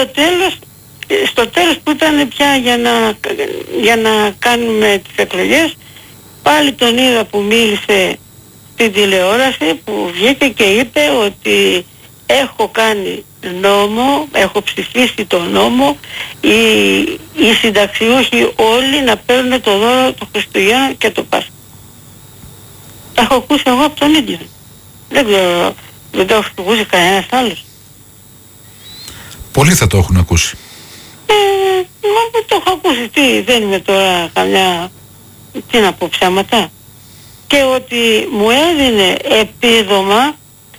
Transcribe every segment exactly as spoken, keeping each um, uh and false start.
στο τέλος, στο τέλος που ήταν πια για να, για να κάνουμε τις εκλογές, πάλι τον είδα που μίλησε στην τηλεόραση, που βγήκε και είπε ότι έχω κάνει νόμο, έχω ψηφίσει τον νόμο οι, οι συνταξιούχοι όλοι να παίρνουν το δώρο του Χριστουγέννα και το Πάσχα. Τα έχω ακούσει εγώ από τον ίδιο. Δεν ξέρω, δεν το έχω ακούσει κανένας άλλος. Πολλοί θα το έχουν ακούσει. Ε, μα δεν το έχω ακούσει. Τι, δεν είμαι τώρα καμιά, τι να πω, ψέματα. Και ότι μου έδινε επίδομα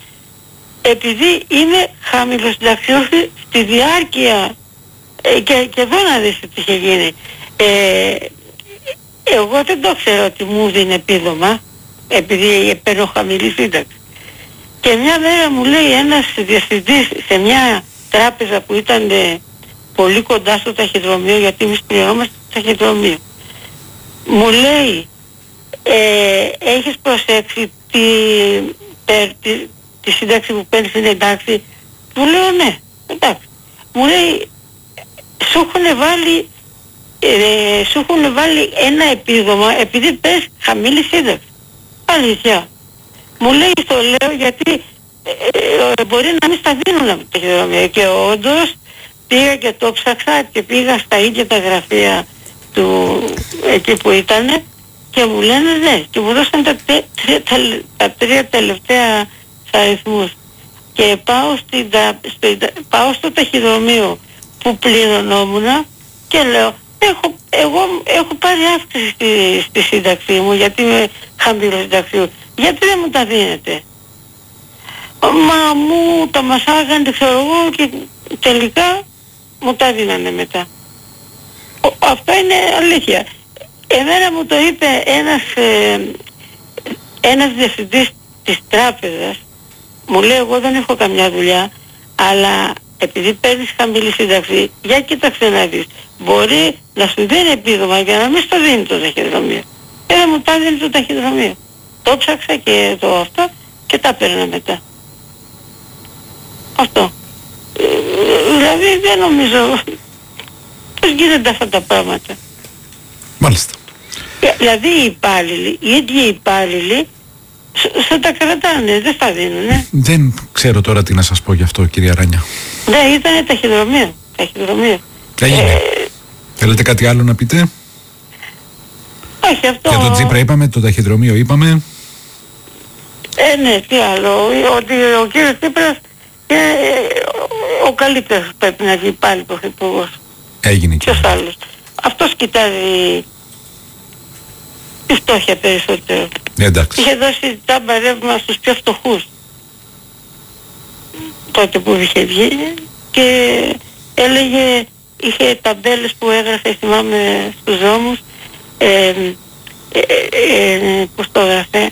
επειδή είμαι χαμηλοσυνταξιούχη στη διάρκεια, ε, και, και εδώ να δεις τι είχε γίνει. Ε, εγώ δεν το ξέρω ότι μου δίνει επίδομα επειδή παίρνω χαμηλή σύνταξη. Και μια μέρα μου λέει ένας διευθυντής σε μια τράπεζα που ήταν ε, πολύ κοντά στο ταχυδρομείο, γιατί εμείς πληρώμαστε στο ταχυδρομείο, μου λέει ε, έχεις προσέξει τη, ε, τη, τη σύνταξη που παίρνεις είναι εντάξει? Μου λέω ναι, εντάξει. Μου λέει σου έχουν βάλει ε, σου έχουν βάλει ένα επίδομα επειδή παίρνεις χαμηλή σύνταξη. Αλήθεια. Μου λέει το λέω γιατί ε, ε, μπορεί να μην στα δίνουν από το ταχυδρομείο. Και όντως πήγα και το ψάξα και πήγα στα ίδια τα γραφεία του εκεί που ήτανε και μου λένε ναι, και μου δώσαν τα, τε, τα, τα τρία τελευταία αριθμούς. Και πάω, στην, στο, πάω στο ταχυδρομείο που πληρωνόμουν και λέω έχω, εγώ έχω πάρει αύξηση στη, στη σύνταξή μου γιατί είμαι χαμηλό συνταξιού. Γιατί δεν μου τα δίνετε? Μα μου τα μασάγανε, ξέρω εγώ, και τελικά μου τα δίνανε μετά. Ο, αυτό είναι αλήθεια. Εμένα μου το είπε ένας, ε, ένας διευθυντής της τράπεζας. Μου λέει εγώ δεν έχω καμιά δουλειά, αλλά επειδή παίρνεις χαμηλή σύνταξη, για κοίταξε να δεις, μπορεί να σου δίνει επίδομα για να μην στο δίνει το ταχυδρομείο. Και δεν μου τα δίνει το ταχυδρομείο. Το ψάξα και το αυτό και τα παίρνα μετά. Αυτό. Ε, δηλαδή δεν νομίζω πώς γίνονται αυτά τα πράγματα. Μάλιστα. Δηλαδή οι υπάλληλοι, οι ίδιοι οι υπάλληλοι θα τα κρατάνε, δεν θα δίνουνε. Δεν ξέρω τώρα τι να σας πω γι' αυτό, κυρία Ράνια. Ναι, ήτανε ταχυδρομείο. Ταχυδρομείο. Έγινε. Ε, Θέλετε κάτι άλλο να πείτε? Όχι, αυτό... Για το Τζίπρα είπαμε, το ταχυδρομείο είπαμε. Ε, ναι, τι άλλο. Ότι ο κύριος Τσίπρας είναι ο καλύτερος πρέπει να βγει πάλι πρωθυπουργός. Έγινε και. Ποιος άλλος? Αυτός κοιτάζει τη φτώχεια περισσότερο. Εντάξει. Είχε δώσει τάμπα ρεύμα στους πιο φτωχούς τότε που είχε βγει και έλεγε, είχε ταμπέλες που έγραφε, θυμάμαι, στους δρόμους, ε, ε, ε, ε, πώς το έγραφε,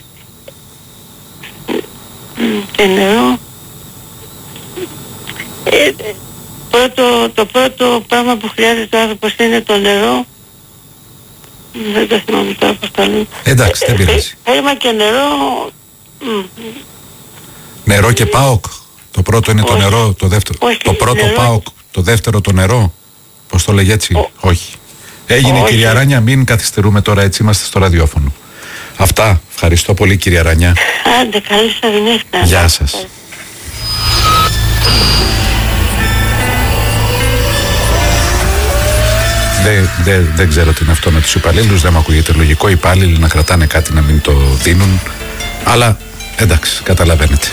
και νερό. Ε, πρώτο, το πρώτο πράγμα που χρειάζεται ο άνθρωπος είναι το νερό. Δεν το θυμάμαι τώρα πώς το λέω. Εντάξει, δεν πειράζει. Θέλημα και νερό. Νερό και ΠΑΟΚ. Το πρώτο είναι το νερό, το δεύτερο. Όχι, το πρώτο νερό. ΠΑΟΚ, το δεύτερο το νερό. Πώς το λέγει έτσι? Ο... Όχι. Έγινε. Όχι. Κυρία Ράνια, μην καθυστερούμε τώρα, έτσι είμαστε στο ραδιόφωνο. Αυτά. Ευχαριστώ πολύ, κυρία Ράνια. Άντε, καλή σας νύχτα. Γεια σας. Δεν δε, δε ξέρω τι είναι αυτό με τους υπαλλήλους, δεν μου ακούγεται λογικό οι υπάλληλοι να κρατάνε κάτι να μην το δίνουν, αλλά εντάξει, καταλαβαίνετε.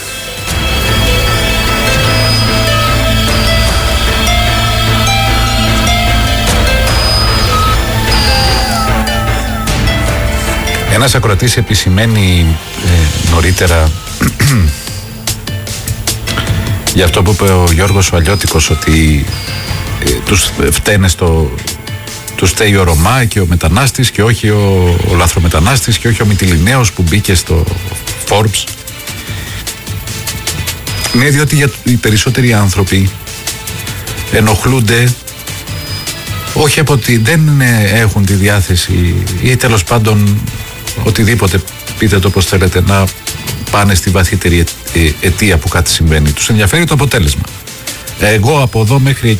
Ένας ακροατής επισημαίνει ε, νωρίτερα για αυτό που είπε ο Γιώργος ο Αλλιώτικος, ότι ε, τους φταίνε στο... Του φταίει ο Ρωμά και ο μετανάστης και όχι ο, ο λαθρομετανάστης και όχι ο Μυτιληναίος που μπήκε στο Forbes. Ναι, διότι για, οι περισσότεροι άνθρωποι ενοχλούνται όχι από ότι δεν έχουν τη διάθεση ή τέλος πάντων οτιδήποτε, πείτε το πώς θέλετε, να πάνε στη βαθύτερη αιτία που κάτι συμβαίνει. Τους ενδιαφέρει το αποτέλεσμα. Εγώ από εδώ μέχρι εκεί